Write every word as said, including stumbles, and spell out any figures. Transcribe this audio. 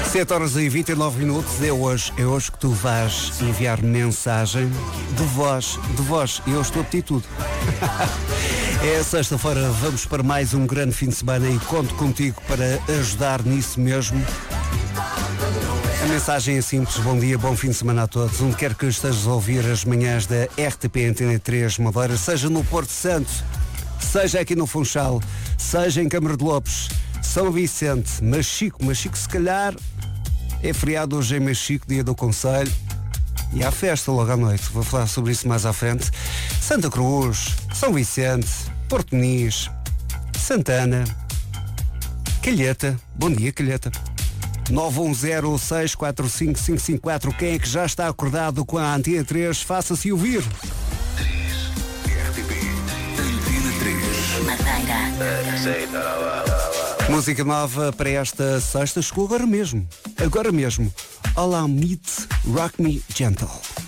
sete horas e vinte e nove minutos. É hoje, é hoje que tu vais enviar mensagem de voz, de voz. E eu estou a pedir tudo. É sexta-feira, vamos para mais um grande fim de semana e conto contigo para ajudar nisso mesmo. A mensagem é simples: bom dia, bom fim de semana a todos. Onde quer que estejas a ouvir as manhãs da R T P Antena três Madeira, seja no Porto Santo, seja aqui no Funchal, seja em Câmara de Lopes, São Vicente, Machico, Machico se calhar é feriado hoje em Machico, dia do Conselho, e há festa logo à noite, vou falar sobre isso mais à frente. Santa Cruz, São Vicente, Porto Muniz, Santana, Calheta, bom dia Calheta. nove um zero seis quatro cinco cinco cinco quatro. Quem é que já está acordado com a Antena três? Faça-se ouvir. três R T P Antena três Madeira. Música nova para esta sexta, chegou agora mesmo. Agora mesmo. Olá, Meet Rock Me Gentle.